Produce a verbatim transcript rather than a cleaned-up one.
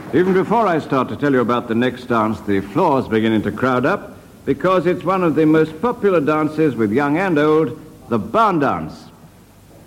Even before I start to tell you about the next dance, the floor's beginning to crowd up because it's one of the most popular dances with young and old, the barn dance.